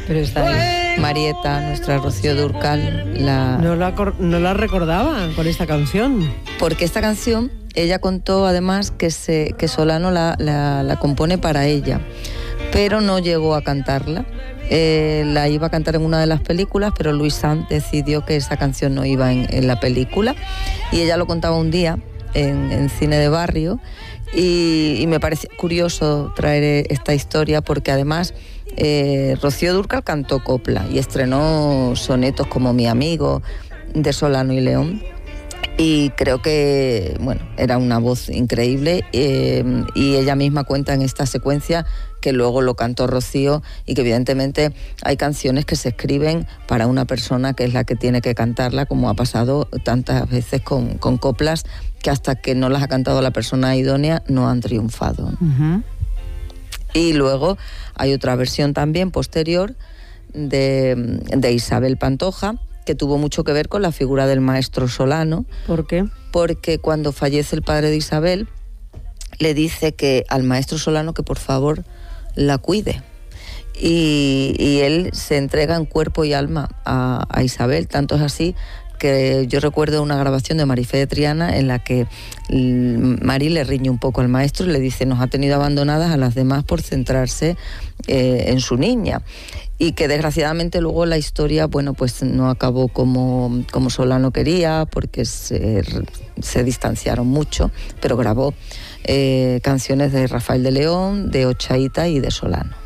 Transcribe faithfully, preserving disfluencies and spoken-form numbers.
Pero está ahí. Marieta, nuestra Rocío Dúrcal, la... No la, no la recordaba con esta canción. Porque esta canción, ella contó además que, se, que Solano la, la, la compone para ella, pero no llegó a cantarla. Eh, la iba a cantar en una de las películas, pero Luis Sanz decidió que esa canción no iba en, en la película, y ella lo contaba un día en, en Cine de Barrio, y, y me parece curioso traer esta historia porque además eh, Rocío Dúrcal cantó copla y estrenó sonetos como Mi amigo, de Solano y León. Y creo que, bueno, era una voz increíble, eh, y ella misma cuenta en esta secuencia que luego lo cantó Rocío, y que evidentemente hay canciones que se escriben para una persona que es la que tiene que cantarla, como ha pasado tantas veces con, con coplas que hasta que no las ha cantado la persona idónea no han triunfado. Uh-huh. Y luego hay otra versión también posterior de, de Isabel Pantoja, que tuvo mucho que ver con la figura del maestro Solano. ¿Por qué? Porque cuando fallece el padre de Isabel, le dice que al maestro Solano que por favor la cuide. Y, y él se entrega en cuerpo y alma a, a Isabel. Tanto es así que yo recuerdo una grabación de Marifé de Triana en la que Mari le riñe un poco al maestro y le dice: nos ha tenido abandonadas a las demás por centrarse eh, en su niña. Y que desgraciadamente luego la historia, bueno, pues no acabó como, como Solano quería, porque se, se distanciaron mucho, pero grabó eh, canciones de Rafael de León, de Ochaíta y de Solano.